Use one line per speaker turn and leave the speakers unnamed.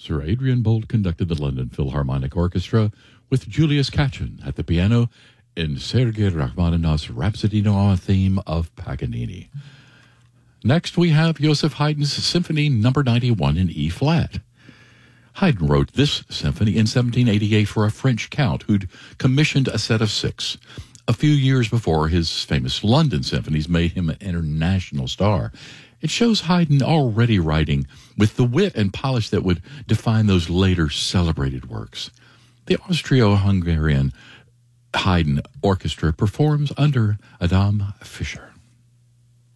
Sir Adrian Boult conducted the London Philharmonic Orchestra with Julius Katchen at the piano in Sergei Rachmaninoff's Rhapsody Noir theme of Paganini. Next, we have Joseph Haydn's Symphony No. 91 in E-flat. Haydn wrote this symphony in 1788 for a French count who'd commissioned a set of 6. A few years before, his famous London symphonies made him an international star. It shows Haydn already writing with the wit and polish that would define those later celebrated works. The Austro-Hungarian Haydn Orchestra performs under Adam Fischer.